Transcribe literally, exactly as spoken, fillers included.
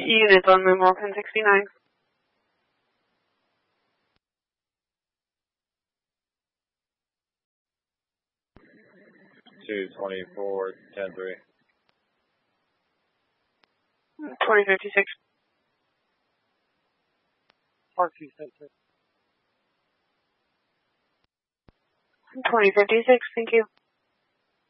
Units on Moonwalk ten sixty-nine. two twenty-four, ten three. twenty fifty-six. Park two six. twenty fifty-six, thank you.